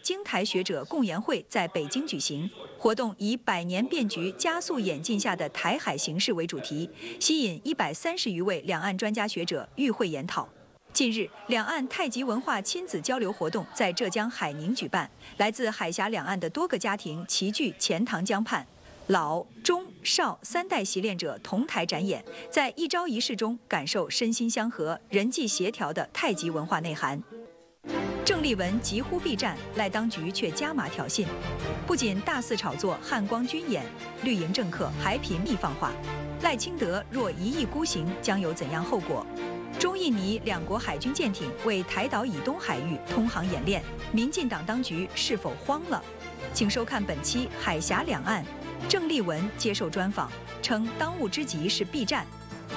京台学者共研会在北京举行。活动以100年变局加速演进下的台海形势为主题，吸引130余位两岸专家学者与会研讨。近日，两岸太极文化亲子交流活动在浙江海宁举办，来自海峡两岸的多个家庭齐聚钱塘江畔。 老、中、少3代习练者同台展演，在一招一式中感受身心相合、人际协调的太极文化内涵。郑丽文疾呼避战，赖当局却加码挑衅，不仅大肆炒作汉光军演、绿营政客，还频密放话：赖清德若一意孤行，将有怎样后果？中印尼两国海军舰艇为台岛以东海域通航演练，民进党当局是否慌了？请收看本期《海峡两岸》。 郑丽文接受专访，称当务之急是避战。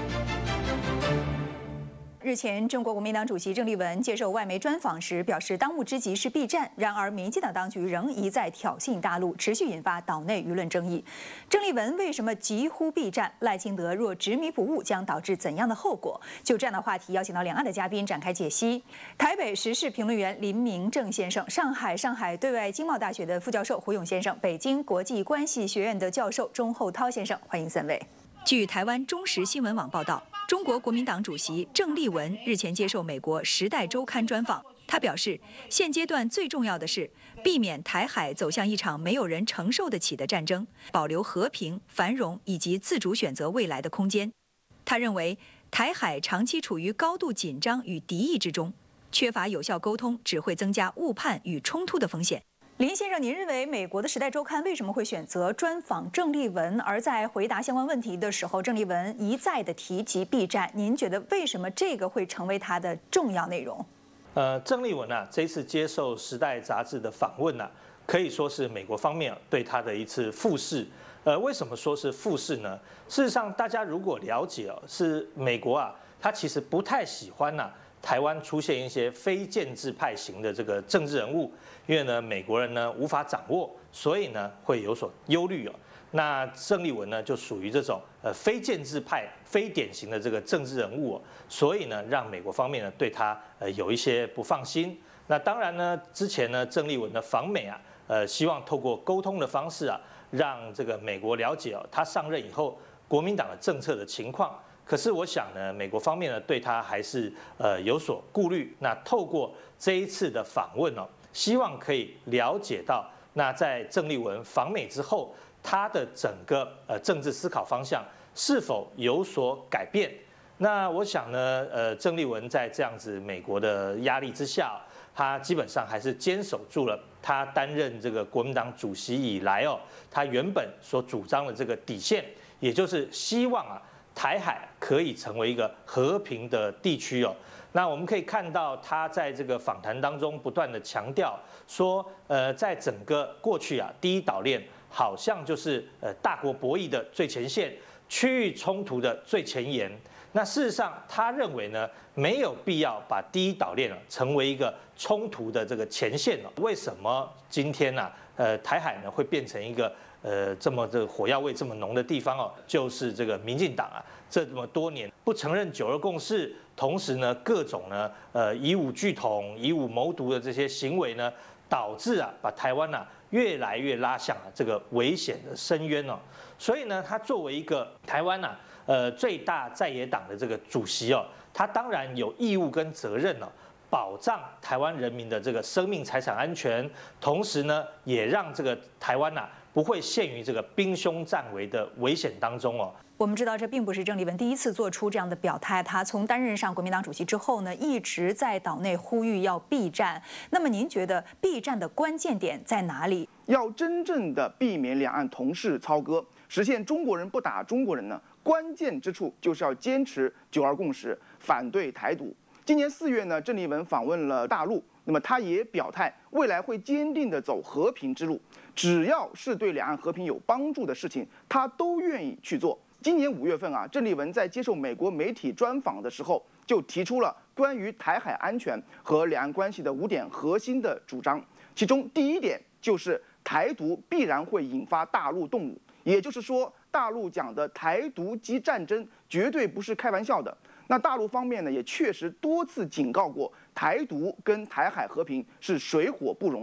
日前，中国国民党主席郑丽文接受外媒专访时表示，当务之急是避战。然而，民进党当局仍一再挑衅大陆，持续引发岛内舆论争议。郑丽文为什么急呼避战？赖清德若执迷不悟，将导致怎样的后果？就这样的话题，邀请到两岸的嘉宾展开解析。台北时事评论员林明正先生，上海对外经贸大学的副教授胡勇先生，北京国际关系学院的教授钟厚涛先生，欢迎3位。据台湾中时新闻网报道。 中国国民党主席郑丽文日前接受美国《时代周刊》专访，他表示，现阶段最重要的是避免台海走向一场没有人承受得起的战争，保留和平、繁荣以及自主选择未来的空间。他认为，台海长期处于高度紧张与敌意之中，缺乏有效沟通，只会增加误判与冲突的风险。 林先生，您认为美国的《时代周刊》为什么会选择专访郑丽文？而在回答相关问题的时候，郑丽文一再的提及避战，您觉得为什么这个会成为他的重要内容？ 郑丽文啊，这次接受《时代》杂志的访问啊，可以说是美国方面对他的一次复试。为什么说是复试呢？事实上，大家如果了解是美国啊，他其实不太喜欢台湾出现一些非建制派型的这个政治人物，因为呢，美国人呢无法掌握，所以呢会有所忧虑哦。那郑丽文呢就属于这种非建制派、非典型的这个政治人物哦，所以呢让美国方面呢对他有一些不放心。那当然呢，之前呢郑丽文的访美啊，希望透过沟通的方式啊，让这个美国了解他上任以后国民党的政策的情况。 可是我想呢，美国方面呢对他还是有所顾虑。那透过这一次的访问哦，希望可以了解到，那在郑丽文访美之后，他的整个政治思考方向是否有所改变？那我想呢，郑丽文在这样子美国的压力之下，他基本上还是坚守住了他担任这个国民党主席以来哦，他原本所主张的这个底线，也就是希望台海可以成为一个和平的地区哦。那我们可以看到，他在这个访谈当中不断的强调说，在整个过去第一岛链好像就是大国博弈的最前线，区域冲突的最前沿。那事实上，他认为呢，没有必要把第一岛链成为一个冲突的这个前线哦。为什么今天台海呢会变成一个这么这个火药味这么浓的地方哦，就是这个民进党这么多年不承认9·2共识，同时呢各种呢以武拒统、以武谋独的这些行为呢，导致把台湾越来越拉向这个危险的深渊哦。所以呢，他作为一个台湾最大在野党的这个主席哦，他当然有义务跟责任哦。 保障台湾人民的这个生命财产安全，同时呢，也让这个台湾不会陷于这个兵凶战危的危险当中哦。 我们知道，这并不是郑丽文第一次做出这样的表态。他从担任上国民党主席之后呢，一直在岛内呼吁要避战。那么，您觉得避战的关键点在哪里？ 要真正的避免两岸同室操戈，实现中国人不打中国人呢，关键之处就是要坚持9·2共识，反对台独。 今年4月呢，郑丽文访问了大陆，那么他也表态，未来会坚定地走和平之路，只要是对两岸和平有帮助的事情，他都愿意去做。今年5月份郑丽文在接受美国媒体专访的时候，就提出了关于台海安全和两岸关系的5点核心的主张，其中第1点就是台独必然会引发大陆动武，也就是说，大陆讲的台独及战争绝对不是开玩笑的。 那大陆方面呢，也确实多次警告过，台独跟台海和平是水火不容的。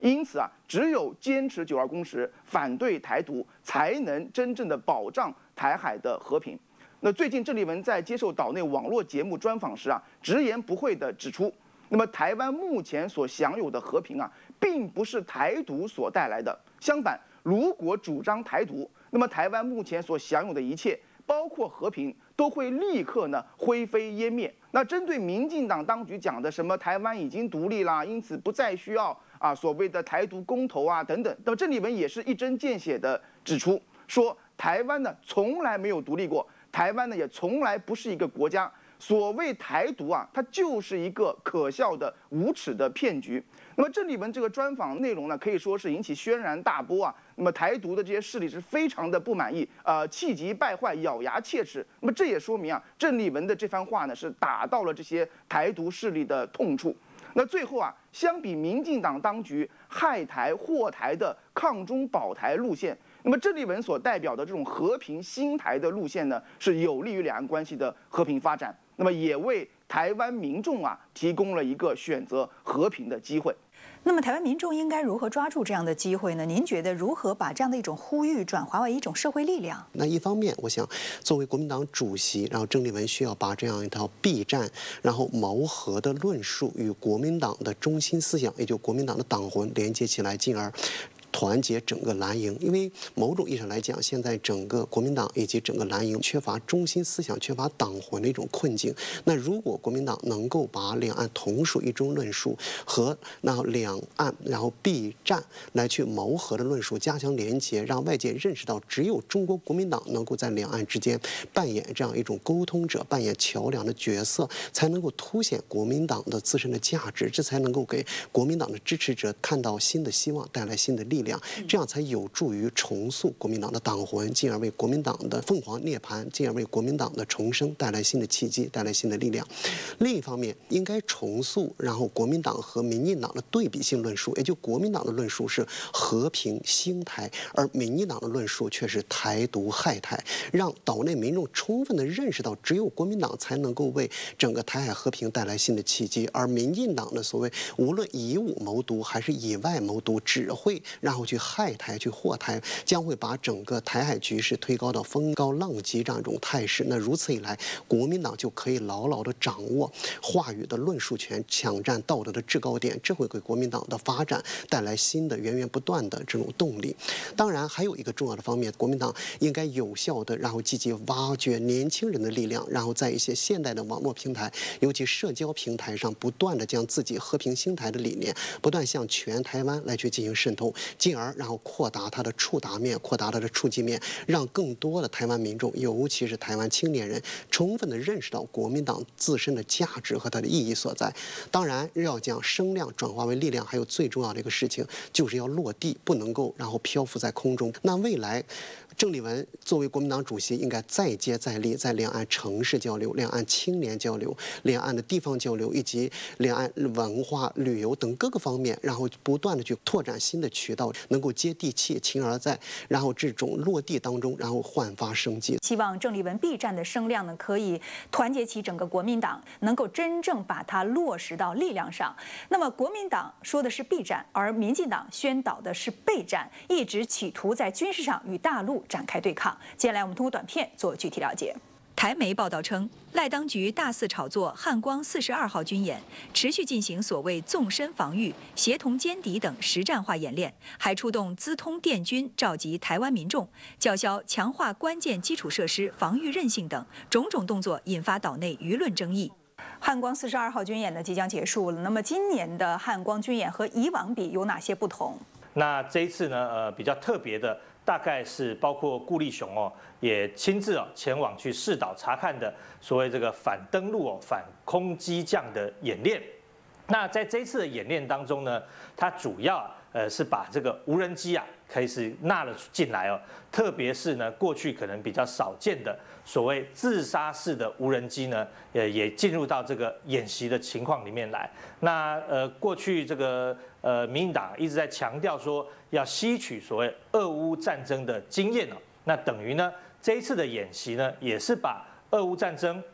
因此啊，只有坚持九二共识，反对台独，才能真正的保障台海的和平。那最近郑丽文在接受岛内网络节目专访时啊，直言不讳地指出，那么台湾目前所享有的和平啊，并不是台独所带来的。相反，如果主张台独，那么台湾目前所享有的一切，包括和平，都会立刻呢灰飞烟灭。那针对民进党当局讲的什么台湾已经独立啦，因此不再需要所谓的台独公投啊等等，那么郑丽文也是一针见血地指出，说台湾呢从来没有独立过，台湾呢也从来不是一个国家。所谓台独啊，它就是一个可笑的、无耻的骗局。那么郑丽文这个专访内容呢，可以说是引起轩然大波啊。那么台独的这些势力是非常的不满意，气急败坏，咬牙切齿。那么这也说明啊，郑丽文的这番话呢，是打到了这些台独势力的痛处。那最后啊，相比民进党当局害台祸台的抗中保台路线，那么郑丽文所代表的这种和平兴台的路线呢，是有利于两岸关系的和平发展。那么也为台湾民众提供了一个选择和平的机会。 那么台湾民众应该如何抓住这样的机会呢？您觉得如何把这样的一种呼吁转化为一种社会力量？ 那一方面，我想作为国民党主席，然后郑丽文需要把这样一套避战，然后谋和的论述与国民党的中心思想，也就国民党的党魂连接起来，进而团结整个蓝营。因为某种意义上来讲，现在整个国民党以及整个蓝营缺乏中心思想、缺乏党魂的一种困境。那如果国民党能够把两岸同属一中论述和两岸然后避战来去谋和的论述加强连结，让外界认识到只有中国国民党能够在两岸之间扮演这样一种沟通者、扮演桥梁的角色，才能够凸显国民党的自身的价值，这才能够给国民党的支持者看到新的希望，带来新的力量，这样才有助于重塑国民党的党魂，进而为国民党的凤凰涅槃，进而为国民党的重生带来新的契机，带来新的力量。另一方面，应该重塑然后国民党和民进党的对比性论述，也就国民党的论述是和平兴台，而民进党的论述却是台独害台，让岛内民众充分的认识到，只有国民党才能够为整个台海和平带来新的契机，而民进党的所谓无论以武谋独还是以外谋独，只会然后去害台、去祸台，将会把整个台海局势推高到风高浪急这样一种态势。那如此一来，国民党就可以牢牢地掌握话语的论述权，抢占道德的制高点，这会给国民党的发展带来新的源源不断的这种动力。当然，还有一个重要的方面，国民党应该有效的，然后积极挖掘年轻人的力量，然后在一些现代的网络平台，尤其社交平台上，不断的将自己和平兴台的理念，不断向全台湾来去进行渗透，进而然后扩大它的触达面，扩大它的触及面，让更多的台湾民众，尤其是台湾青年人，充分的认识到国民党自身的价值和它的意义所在。当然，要将声量转化为力量，还有最重要的一个事情，就是要落地，不能够然后漂浮在空中。那未来，郑丽文作为国民党主席，应该再接再厉，在两岸城市交流、两岸青年交流、两岸的地方交流，以及两岸文化、旅游等各个方面，然后不断的去拓展新的渠道，能够接地气，勤而在，然后这种落地当中，然后焕发生机。 希望郑丽文避战的声量呢，可以团结起整个国民党，能够真正把它落实到力量上。那么国民党说的是避战，而民进党宣导的是备战，一直企图在军事上与大陆展开对抗。接下来我们通过短片做具体了解。台媒报道称，赖当局大肆炒作汉光42号军演，持续进行所谓纵深防御、协同歼敌等实战化演练，还出动资通电军召集台湾民众，叫嚣强化关键基础设施防御韧性等种种动作，引发岛内舆论争议。汉光42号军演呢即将结束了，那么今年的汉光军演和以往比有哪些不同？ 那这一次呢，比较特别的，大概是包括顾立雄也亲自前往去视导查看的所谓这个反登陆反空机降的演练。那在这一次的演练当中呢，它主要是把这个无人机开始纳了进来特别是呢过去可能比较少见的所谓自杀式的无人机呢，也进入到这个演习的情况里面来。那过去这个民进党一直在强调说要吸取所谓俄乌战争的经验那等于呢这一次的演习呢，也是把俄乌战争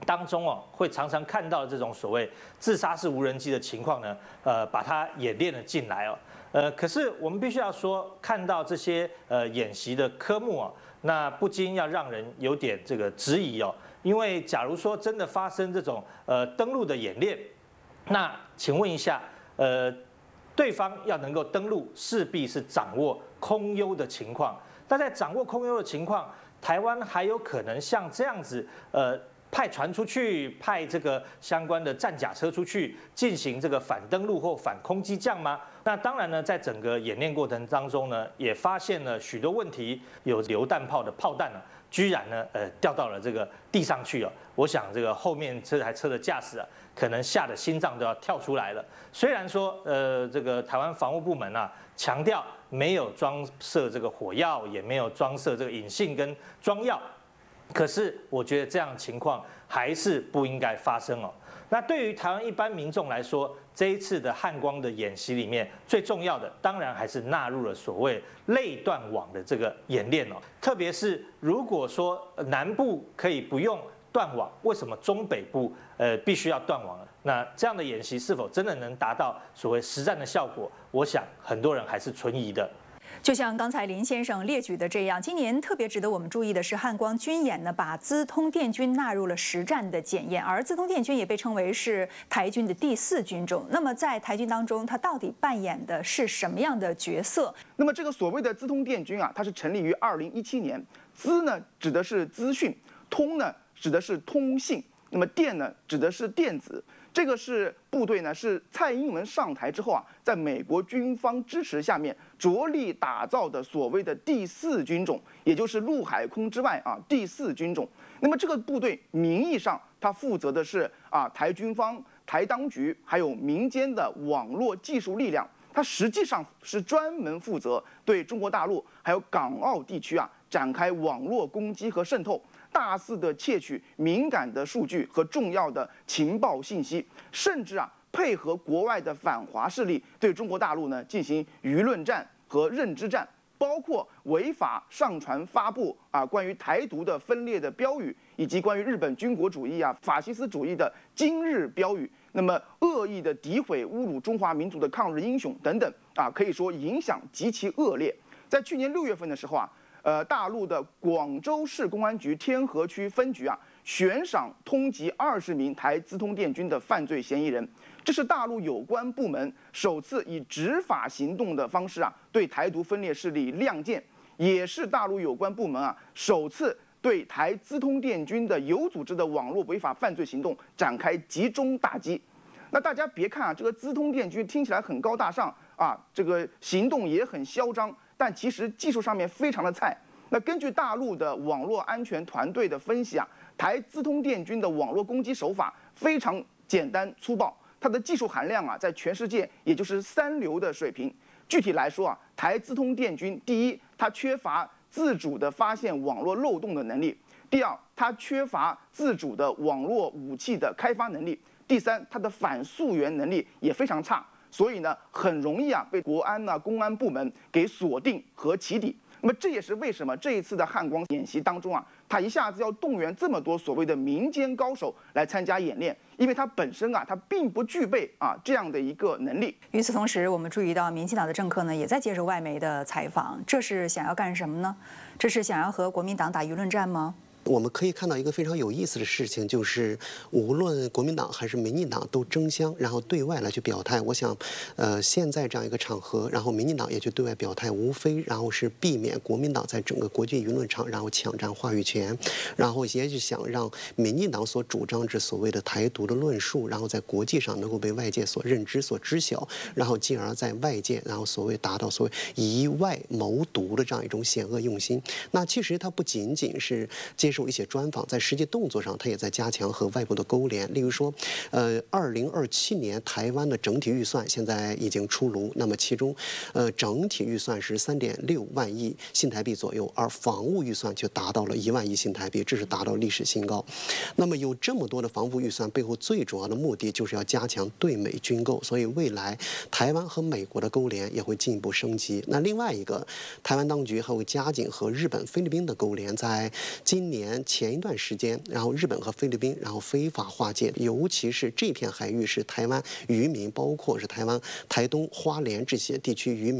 当中哦，会常常看到这种所谓自杀式无人机的情况呢，把它演练了进来哦。可是我们必须要说，看到这些演习的科目哦，那不禁要让人有点这个质疑哦，因为假如说真的发生这种登陆的演练，那请问一下，对方要能够登陆，势必是掌握空优的情况。那在掌握空优的情况，台湾还有可能像这样子，派船出去，派这个相关的战甲车出去进行这个反登陆或反空机降吗？那当然呢，在整个演练过程当中呢，也发现了许多问题，有榴弹炮的炮弹呢，居然呢，掉到了这个地上去了。我想这个后面这台车的驾驶啊，可能吓得心脏都要跳出来了。虽然说，这个台湾防务部门啊，强调没有装设这个火药，也没有装设这个引信跟装药。可是我觉得这样的情况还是不应该发生哦。那对于台湾一般民众来说，这一次的汉光的演习里面，最重要的当然还是纳入了所谓类断网的这个演练哦。特别是如果说南部可以不用断网，为什么中北部必须要断网呢？那这样的演习是否真的能达到所谓实战的效果？我想很多人还是存疑的。 就像刚才林先生列举的这样，今年特别值得我们注意的是，汉光军演呢，把资通电军纳入了实战的检验，而资通电军也被称为是台军的第4军种。那么在台军当中，它到底扮演的是什么样的角色？ 那么这个所谓的资通电军啊，它是成立于2017年，资呢指的是资讯，通呢指的是通信，那么电呢指的是电子。这个是部队呢，是蔡英文上台之后啊，在美国军方支持下面着力打造的所谓的第4军种，也就是陆海空之外啊第4军种。那么这个部队名义上它负责的是台军方、台当局还有民间的网络技术力量，它实际上是专门负责对中国大陆还有港澳地区展开网络攻击和渗透。大肆的窃取敏感的数据和重要的情报信息，甚至配合国外的反华势力对中国大陆呢进行舆论战和认知战，包括违法上传发布关于台独的分裂的标语，以及关于日本军国主义法西斯主义的今日标语，那么恶意的诋毁侮辱中华民族的抗日英雄等等可以说影响极其恶劣。在去年6月份的时候大陆的广州市公安局天河区分局悬赏通缉20名台资通电军的犯罪嫌疑人，这是大陆有关部门首次以执法行动的方式对台独分裂势力亮剑，也是大陆有关部门首次对台资通电军的有组织的网络违法犯罪行动展开集中打击。那大家别看这个资通电军听起来很高大上这个行动也很嚣张，但其实技术上面非常的菜。那根据大陆的网络安全团队的分析台资通电军的网络攻击手法非常简单粗暴，它的技术含量在全世界也就是3流的水平。具体来说台资通电军第一，它缺乏自主的发现网络漏洞的能力；第二，它缺乏自主的网络武器的开发能力；第三，它的反溯源能力也非常差。所以呢，很容易被国安公安部门给锁定和起底。那么这也是为什么这一次的汉光演习当中他一下子要动员这么多所谓的民间高手来参加演练，因为他本身他并不具备这样的一个能力。 与此同时，我们注意到民进党的政客呢也在接受外媒的采访，这是想要干什么呢？这是想要和国民党打舆论战吗？ 我们可以看到一个非常有意思的事情，就是无论国民党还是民进党都争相，然后对外来去表态。我想，现在这样一个场合，然后民进党也去对外表态，无非然后是避免国民党在整个国际舆论场然后抢占话语权，然后也是想让民进党所主张之所谓的台独的论述，然后在国际上能够被外界所认知、所知晓，然后进而在外界然后所谓达到所谓以外谋独的这样一种险恶用心。那其实它不仅仅是接受一些专访，在实际动作上，它也在加强和外部的勾连。例如说，2027年台湾的整体预算现在已经出炉，那么其中，整体预算是3.6万亿新台币左右，而防务预算却达到了1万亿新台币，这是达到历史新高。那么有这么多的防务预算，背后最主要的目的就是要加强对美军购，所以未来台湾和美国的勾连也会进一步升级。那另外一个，台湾当局还会加紧和日本、菲律宾的勾连，在今年年前一段时间，然后日本和菲律宾然后非法划界，尤其是这片海域是台湾渔民，包括是台湾台东、花莲这些地区渔民。